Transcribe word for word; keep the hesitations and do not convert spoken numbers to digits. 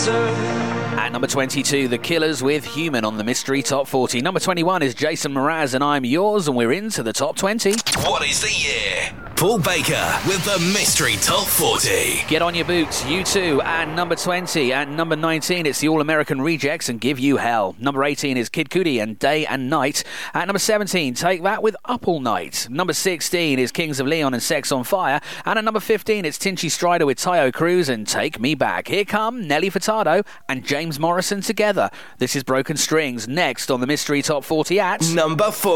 At number twenty-two, The Killers with Human on the Mystery Top forty. Number twenty-one is Jason Mraz and I'm Yours, and we're into the top twenty. What is the year? Paul Baker with the Mystery Top forty. Get on your boots, U two at number twenty. At number nineteen, it's the All-American Rejects and Give You Hell. Number eighteen is Kid Cudi and Day and Night. At number seventeen, Take That with Up All Night. Number sixteen is Kings of Leon and Sex on Fire. And at number fifteen, it's Tinchy Strider with Tayo Cruz and Take Me Back. Here come Nelly Furtado and James Morrison together. This is Broken Strings, next on the Mystery Top forty at number four.